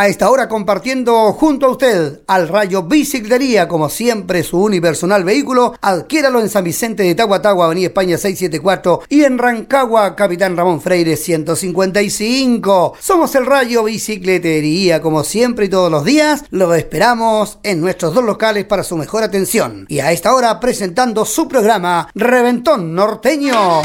A esta hora compartiendo junto a usted al Rayo Bicicletería, como siempre su unipersonal vehículo. Adquiéralo en San Vicente de Tahuatahua, Avenida España 674 y en Rancagua, Capitán Ramón Freire 155. Somos el Rayo Bicicletería, como siempre y todos los días. Lo esperamos en nuestros dos locales para su mejor atención. Y a esta hora presentando su programa Reventón Norteño.